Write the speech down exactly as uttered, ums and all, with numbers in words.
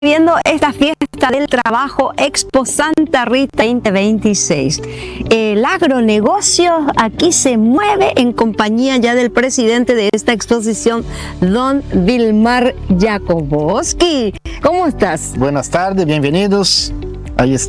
viendo esta fiesta del trabajo Expo Santa Rita veinte veintiséis. El agronegocio aquí se mueve en compañía ya del presidente de esta exposición, don Vilmar Jakubowski. ¿Cómo estás? Buenas tardes, bienvenidos. Ahí